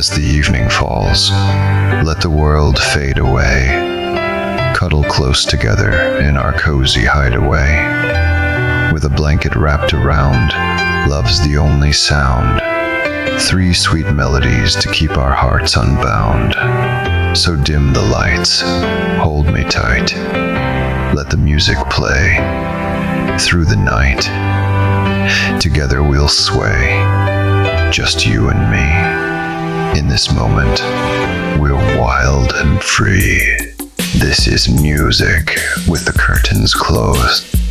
As the evening falls, let the world fade away. Cuddle close together in our cozy hideaway. With a blanket wrapped around, love's the only sound. 3 sweet melodies to keep our hearts unbound. So dim the lights, hold me tight. Let the music play through the night. Together we'll sway, just you and me. In this moment, we're wild and free. This is music with the curtains closed.